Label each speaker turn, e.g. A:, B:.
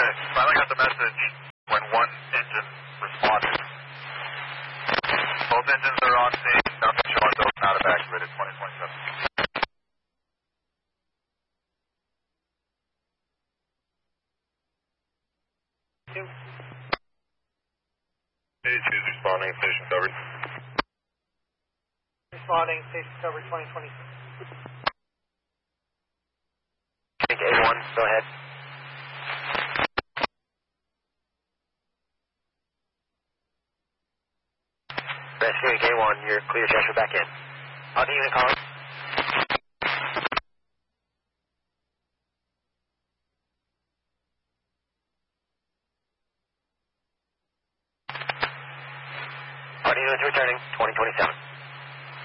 A: Okay, finally got the message when one engine responded. Both engines are on scene, nothing showing those not evacuated 2027.
B: Choose responding, station covered.
C: Responding, station covered 2026.
D: Tank A1, go ahead. Rescuing A1, you're clear to transfer back in. Hawking unit calling. Hawking units returning, 2027.